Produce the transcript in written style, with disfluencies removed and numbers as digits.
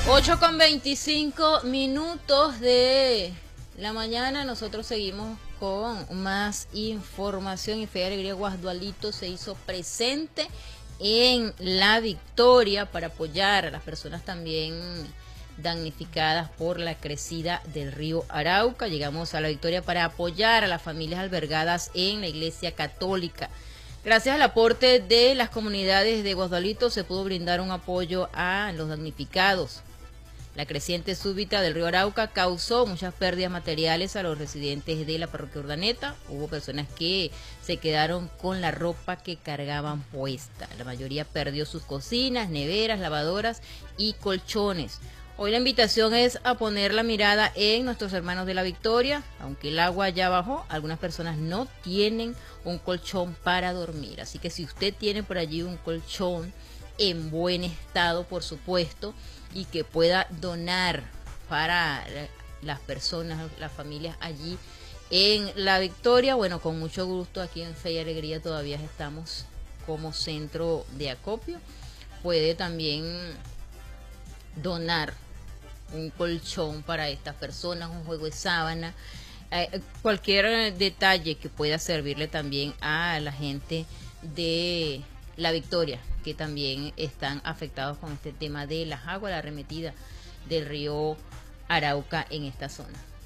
8:25 de la mañana. Nosotros seguimos con más información. Y Fe y Alegría Guasdualito se hizo presente en La Victoria para apoyar a las personas también damnificadas por la crecida del río Arauca. Llegamos a La Victoria para apoyar a las familias albergadas en la Iglesia Católica. Gracias al aporte de las comunidades de Guasdualito se pudo brindar un apoyo a los damnificados. La creciente súbita del río Arauca causó muchas pérdidas materiales a los residentes de la parroquia Urdaneta. Hubo personas que se quedaron con la ropa que cargaban puesta. La mayoría perdió sus cocinas, neveras, lavadoras y colchones. Hoy la invitación es a poner la mirada en nuestros hermanos de La Victoria. Aunque el agua ya bajó, algunas personas no tienen un colchón para dormir. Así que si usted tiene por allí un colchón en buen estado, por supuesto, y que pueda donar para las personas, las familias allí en La Victoria, bueno, con mucho gusto. Aquí en Fe y Alegría todavía estamos como centro de acopio. Puede también donar un colchón para estas personas, un juego de sábana, cualquier detalle que pueda servirle también a la gente de La Victoria, que también están afectados con este tema de las aguas, la arremetida del río Arauca en esta zona.